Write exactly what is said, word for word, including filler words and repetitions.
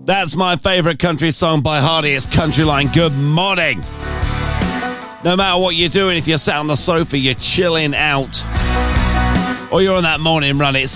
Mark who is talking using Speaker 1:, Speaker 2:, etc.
Speaker 1: That's my favourite country song by Hardy. It's Country Line. Good morning. No matter what you're doing, if you're sat on the sofa, you're chilling out, or you're on that morning run, it's